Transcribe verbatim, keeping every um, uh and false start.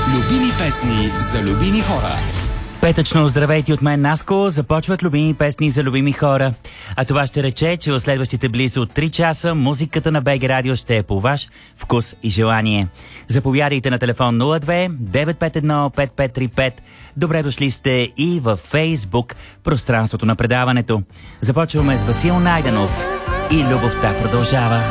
Любими песни за любими хора. Петъчно здравейте от мен, Наско. Започват любими песни за любими хора. А това ще рече, че в следващите близо три часа музиката на БГ Радио ще е по ваш вкус и желание. Заповядайте на телефон нула две девет пет едно пет пет три пет. Добре дошли сте и във Фейсбук, пространството на предаването. Започваме с Васил Найденов и любовта продължава.